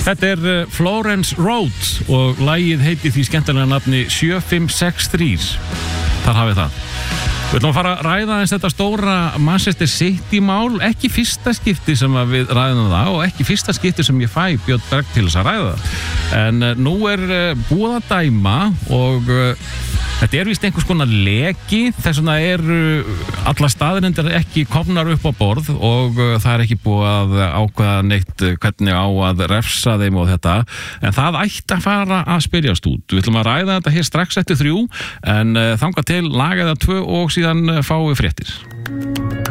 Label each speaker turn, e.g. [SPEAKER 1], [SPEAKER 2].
[SPEAKER 1] Þetta Florence Road og lagið heiti því skemmtilega nafni 7563. Þar hafið það. Við ætlum að fara að ræða eins þetta stóra Manchester City mál, ekki fyrsta skipti sem við ræðum það og ekki fyrsta skipti sem ég fæ Björn Berg til þess að ræða það. En nú búið að dæma og þetta víst einhvers konar leki, þess vegna alla staðreyndir ekki komnar upp á borð og það ekki búið að ákveða neitt hvernig á að refsa þeim og þetta, en það ætti að fara að spyrjast út. Við ætlum að ræða þetta hér strax eftir 3, en þangað til lag eða 2 og síðan fáum við fréttir.